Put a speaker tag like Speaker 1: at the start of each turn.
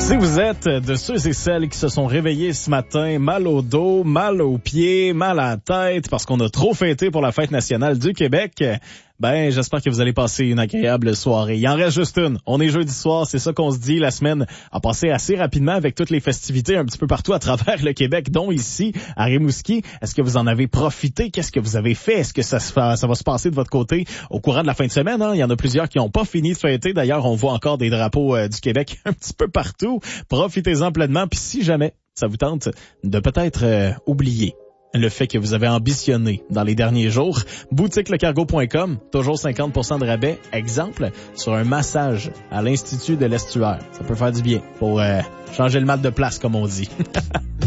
Speaker 1: Si vous êtes de ceux et celles qui se sont réveillés ce matin, mal au dos, mal aux pieds, mal à la tête, parce qu'on a trop fêté pour la fête nationale du Québec, ben, j'espère que vous allez passer une agréable soirée. Il en reste juste une. On est jeudi soir, c'est ça qu'on se dit. La semaine a passé assez rapidement avec toutes les festivités un petit peu partout à travers le Québec, dont ici, à Rimouski. Est-ce que vous en avez profité? Qu'est-ce que vous avez fait? Est-ce que ça va se passer de votre côté au courant de la fin de semaine? Hein? Il y en a plusieurs qui n'ont pas fini de fêter. D'ailleurs, on voit encore des drapeaux du Québec un petit peu partout. Profitez-en pleinement. Puis si jamais ça vous tente de peut-être oublier le fait que vous avez ambitionné dans les derniers jours, boutiquelecargo.com, toujours 50% de rabais, exemple, sur un massage à l'Institut de l'Estuaire. Ça peut faire du bien pour changer le mal de place, comme on dit.